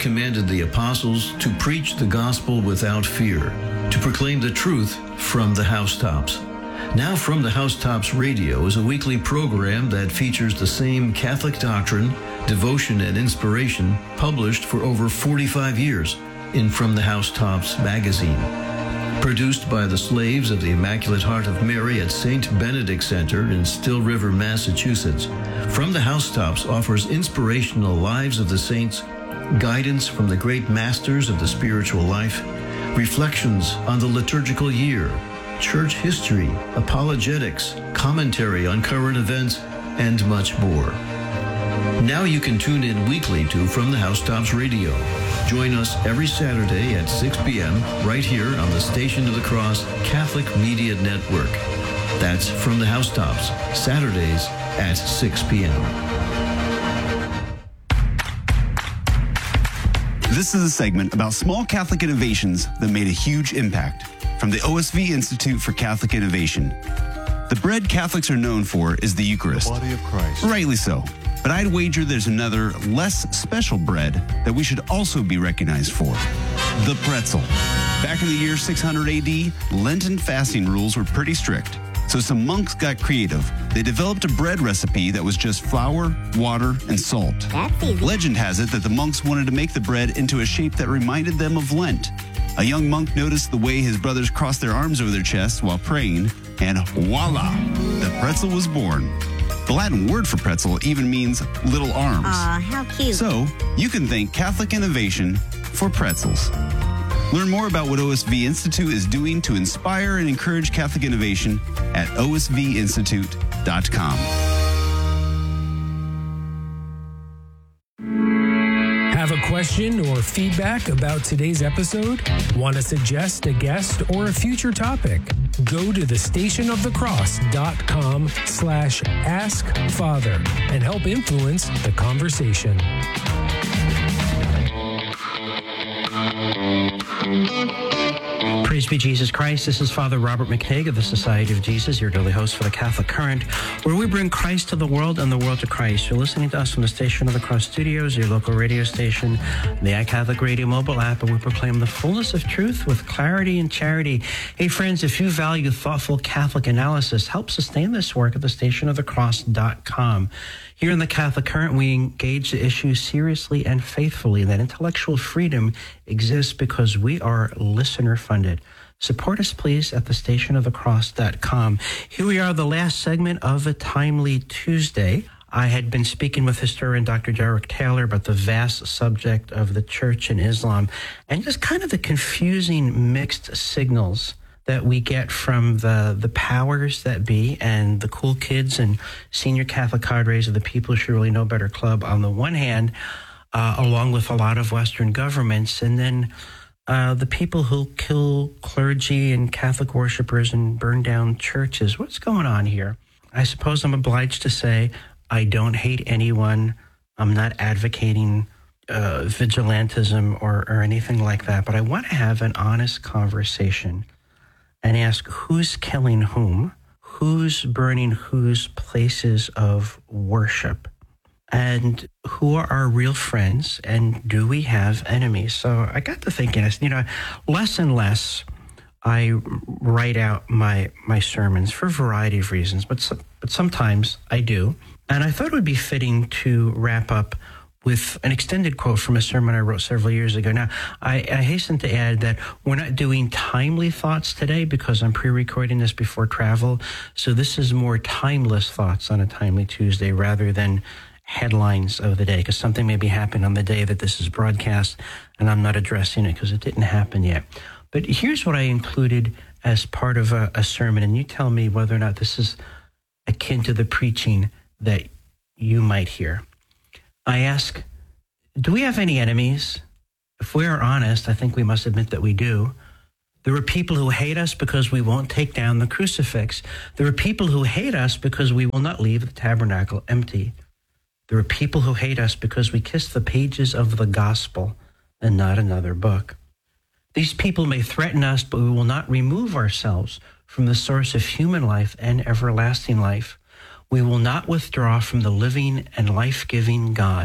commanded the apostles to preach the gospel without fear, to proclaim the truth from the housetops. Now From the Housetops Radio is a weekly program that features the same Catholic doctrine, devotion, and inspiration published for over 45 years in From the Housetops magazine. Produced by the slaves of the Immaculate Heart of Mary at St. Benedict Center in Still River, Massachusetts, From the Housetops offers inspirational lives of the saints, guidance from the great masters of the spiritual life, reflections on the liturgical year, church history, apologetics, commentary on current events, and much more. Now you can tune in weekly to From the Housetops Radio. Join us every Saturday at 6 p.m. right here on the Station of the Cross Catholic Media Network. That's From the Housetops, Saturdays at 6 p.m. This is a segment about small Catholic innovations that made a huge impact from the OSV Institute for Catholic Innovation. The bread Catholics are known for is the Eucharist. The body of Christ. Rightly so. But I'd wager there's another, less special bread that we should also be recognized for. The pretzel. Back in the year 600 AD, Lenten fasting rules were pretty strict. So some monks got creative. They developed a bread recipe that was just flour, water, and salt. That's easy. Legend has it that the monks wanted to make the bread into a shape that reminded them of Lent. A young monk noticed the way his brothers crossed their arms over their chests while praying, and voila, the pretzel was born. The Latin word for pretzel even means little arms. Aw, how cute. So, you can thank Catholic Innovation for pretzels. Learn more about what OSV Institute is doing to inspire and encourage Catholic innovation at osvinstitute.com. Have a question or feedback about today's episode? Want to suggest a guest or a future topic? Go to thestationofthecross.com/askfather and help influence the conversation. Praise be Jesus Christ. This is Father Robert McHague of the Society of Jesus, your daily host for the Catholic Current, where we bring Christ to the world and the world to Christ. You're listening to us from the Station of the Cross Studios, your local radio station, the iCatholic Radio mobile app, and we proclaim the fullness of truth with clarity and charity. Hey, friends, if you value thoughtful Catholic analysis, help sustain this work at thestationofthecross.com. Here in the Catholic Current, we engage the issue seriously and faithfully. That intellectual freedom exists because we are listener-funded. Support us, please, at thestationofthecross.com. Here we are, the last segment of a Timely Tuesday. I had been speaking with historian Dr. Derek Taylor about the vast subject of the Church and Islam and just kind of the confusing mixed signals that we get from the powers that be and the cool kids and senior Catholic cadres of the People Should Really Know Better Club on the one hand, along with a lot of Western governments, and then the people who kill clergy and Catholic worshipers and burn down churches. What's going on here? I suppose I'm obliged to say I don't hate anyone. I'm not advocating vigilantism or anything like that, but I want to have an honest conversation and ask who's killing whom, who's burning whose places of worship, and who are our real friends, and do we have enemies? So I got to thinking, less and less I write out my sermons for a variety of reasons, but sometimes I do. And I thought it would be fitting to wrap up with an extended quote from a sermon I wrote several years ago. Now, I hasten to add that we're not doing timely thoughts today because I'm pre-recording this before travel. So this is more timeless thoughts on a Timely Tuesday rather than headlines of the day, because something may be happening on the day that this is broadcast and I'm not addressing it because it didn't happen yet. But here's what I included as part of a sermon, and you tell me whether or not this is akin to the preaching that you might hear. I ask, do we have any enemies? If we are honest, I think we must admit that we do. There are people who hate us because we won't take down the crucifix. There are people who hate us because we will not leave the tabernacle empty. There are people who hate us because we kiss the pages of the gospel and not another book. These people may threaten us, but we will not remove ourselves from the source of human life and everlasting life. We will not withdraw from the living and life-giving God,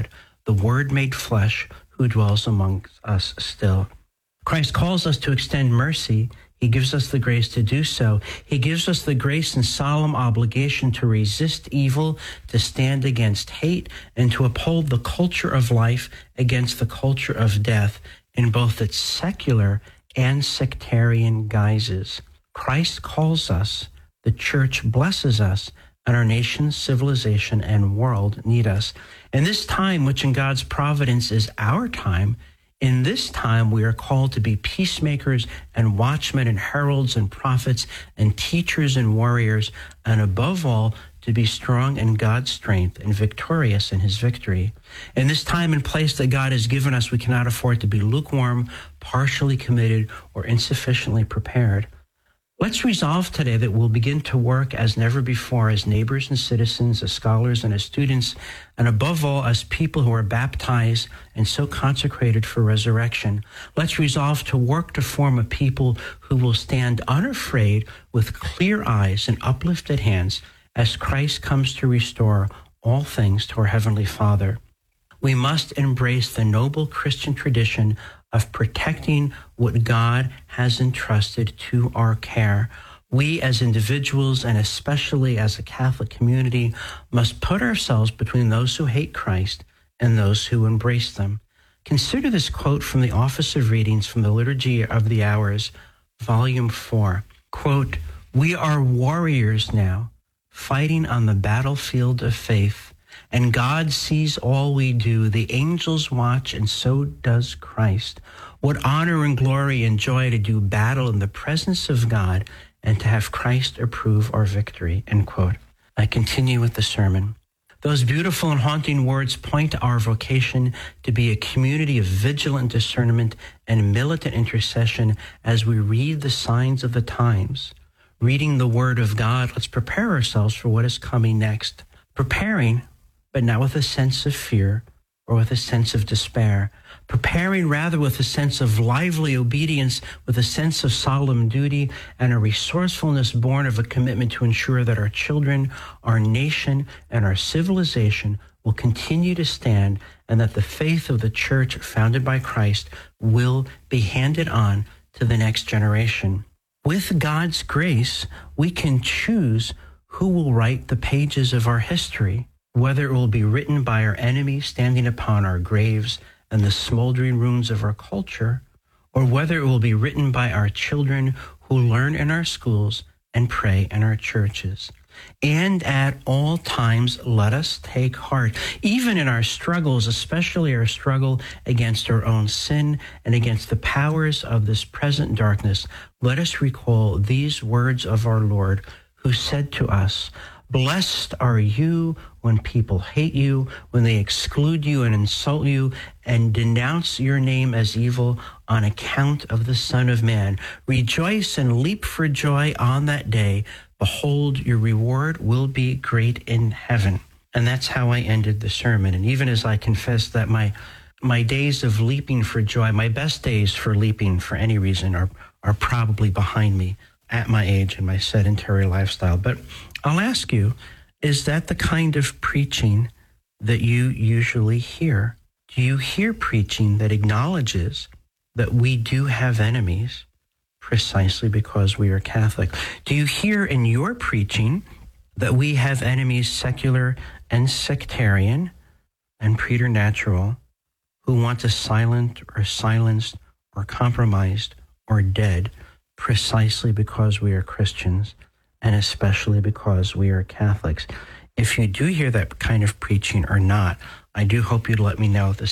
the Word made flesh, who dwells among us still. Christ calls us to extend mercy. He gives us the grace to do so. He gives us the grace and solemn obligation to resist evil, to stand against hate, and to uphold the culture of life against the culture of death in both its secular and sectarian guises. Christ calls us, the church blesses us, and our nation, civilization, and world need us. In this time, which in God's providence is our time, in this time we are called to be peacemakers and watchmen and heralds and prophets and teachers and warriors, and above all, to be strong in God's strength and victorious in his victory. In this time and place that God has given us, we cannot afford to be lukewarm, partially committed, or insufficiently prepared. Let's resolve today that we'll begin to work as never before as neighbors and citizens, as scholars and as students, and above all, as people who are baptized and so consecrated for resurrection. Let's resolve to work to form a people who will stand unafraid with clear eyes and uplifted hands as Christ comes to restore all things to our Heavenly Father. We must embrace the noble Christian tradition of protecting what God has entrusted to our care. We as individuals, and especially as a Catholic community, must put ourselves between those who hate Christ and those who embrace them. Consider this quote from the Office of Readings from the Liturgy of the Hours, Volume 4. Quote, "We are warriors now, fighting on the battlefield of faith, and God sees all we do. The angels watch, and so does Christ. What honor and glory and joy to do battle in the presence of God and to have Christ approve our victory." End quote. I continue with the sermon. Those beautiful and haunting words point to our vocation to be a community of vigilant discernment and militant intercession as we read the signs of the times. Reading the Word of God, let's prepare ourselves for what is coming next. Preparing, but not with a sense of fear or with a sense of despair. Preparing rather with a sense of lively obedience, with a sense of solemn duty, and a resourcefulness born of a commitment to ensure that our children, our nation, and our civilization will continue to stand, and that the faith of the church founded by Christ will be handed on to the next generation. With God's grace, we can choose who will write the pages of our history, whether it will be written by our enemies standing upon our graves and the smoldering ruins of our culture, or whether it will be written by our children who learn in our schools and pray in our churches. And at all times, let us take heart, even in our struggles, especially our struggle against our own sin and against the powers of this present darkness. Let us recall these words of our Lord, who said to us, "Blessed are you when people hate you, when they exclude you and insult you and denounce your name as evil on account of the Son of Man. Rejoice and leap for joy on that day. Behold, your reward will be great in heaven." And that's how I ended the sermon. And even as I confess that my days of leaping for joy, my best days for leaping for any reason are probably behind me at my age and my sedentary lifestyle. But I'll ask you, is that the kind of preaching that you usually hear? Do you hear preaching that acknowledges that we do have enemies precisely because we are Catholic? Do you hear in your preaching that we have enemies, secular and sectarian and preternatural, who want us silent or silenced or compromised or dead precisely because we are Christians, and especially because we are Catholics? If you do hear that kind of preaching or not, I do hope you'd let me know at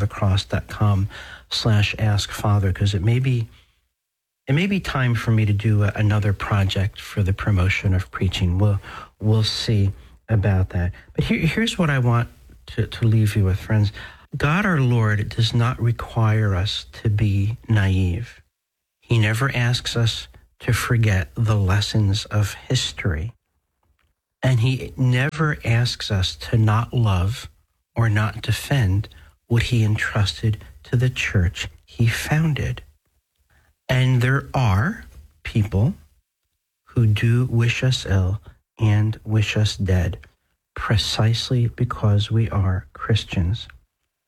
thestationofthecross.com/askfather, because it may be time for me to do another project for the promotion of preaching. We'll see about that. But here's what I want to leave you with, friends. God our Lord does not require us to be naive. He never asks us to forget the lessons of history. And he never asks us to not love or not defend what he entrusted to the church he founded. And there are people who do wish us ill and wish us dead precisely because we are Christians.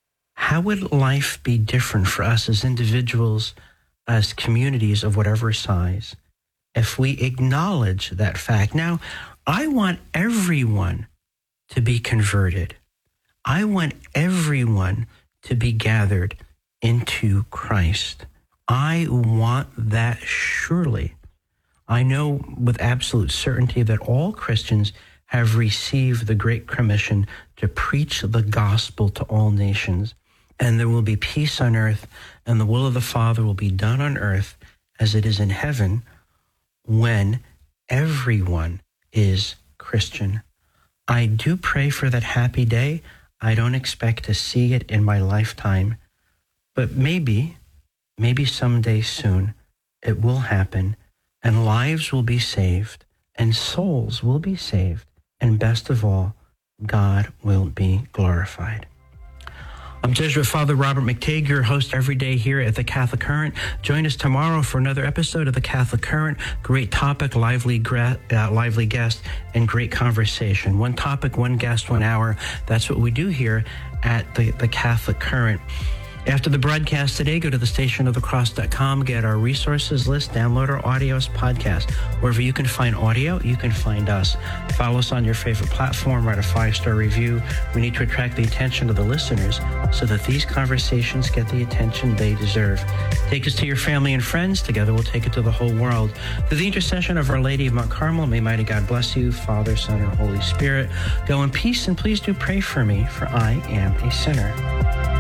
how would life be different for us as individuals, as communities of whatever size, if we acknowledge that fact? Now, I want everyone to be converted. I want everyone to be gathered into Christ. I want that surely. I know with absolute certainty that all Christians have received the Great Commission to preach the gospel to all nations, and there will be peace on earth, and the will of the Father will be done on earth as it is in heaven when everyone is Christian. I do pray for that happy day. I don't expect to see it in my lifetime, but maybe someday soon it will happen, and lives will be saved, and souls will be saved, and best of all, God will be glorified. I'm Jesuit Father Robert McTague, your host every day here at the Catholic Current. Join us tomorrow for another episode of the Catholic Current. Great topic, lively guest, and great conversation. One topic, one guest, 1 hour. That's what we do here at the Catholic Current. After the broadcast today, go to thestationofthecross.com, get our resources list, download our audios podcast. Wherever you can find audio, you can find us. Follow us on your favorite platform, write a 5-star review. We need to attract the attention of the listeners so that these conversations get the attention they deserve. Take us to your family and friends. Together we'll take it to the whole world. Through the intercession of Our Lady of Mount Carmel, may mighty God bless you, Father, Son, and Holy Spirit. Go in peace, and please do pray for me, for I am a sinner.